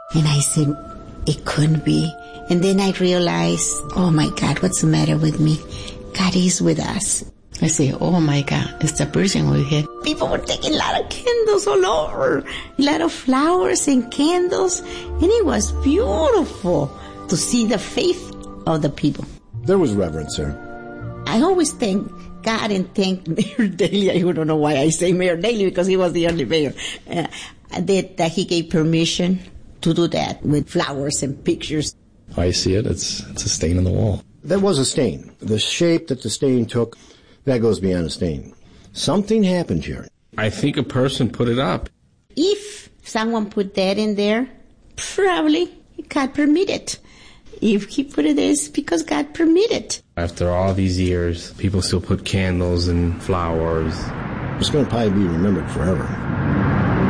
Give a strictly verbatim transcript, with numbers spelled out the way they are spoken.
And I said, it couldn't be. And then I realized, oh my God, what's the matter with me? God is with us. I say, oh my God, it's the Virgin we had. People were taking a lot of candles all over, a lot of flowers and candles, and it was beautiful to see the faith of the people. There was reverence there. I always thank God and thank Mayor Daley. I don't know why I say Mayor Daley, because he was the only mayor, uh, that, that he gave permission to do that with flowers and pictures. I see it. It's it's a stain on the wall. That was a stain. The shape that the stain took, that goes beyond a stain. Something happened here. I think a person put it up. If someone put that in there, probably God permitted. If he put it there, it's because God permitted. After all these years, people still put candles and flowers. It's going to probably be remembered forever.